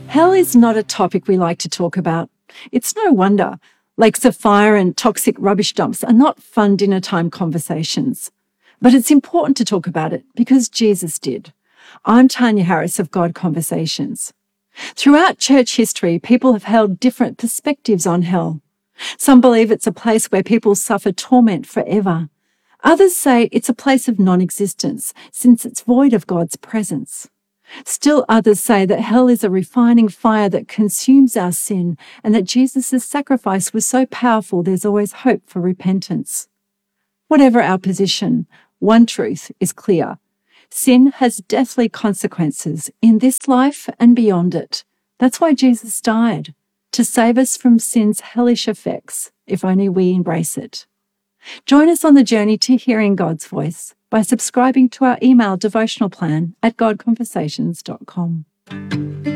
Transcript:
Hell is not a topic we like to talk about. It's no wonder. Lakes of fire and toxic rubbish dumps are not fun dinner time conversations. But it's important to talk about it because Jesus did. I'm Tanya Harris of God Conversations. Throughout church history, people have held different perspectives on hell. Some believe it's a place where people suffer torment forever. Others say it's a place of non-existence, since it's void of God's presence. Still others say that hell is a refining fire that consumes our sin and that Jesus' sacrifice was so powerful there's always hope for repentance. Whatever our position, one truth is clear. Sin has deathly consequences in this life and beyond it. That's why Jesus died, to save us from sin's hellish effects, if only we embrace it. Join us on the journey to hearing God's voice by subscribing to our email devotional plan at godconversations.com.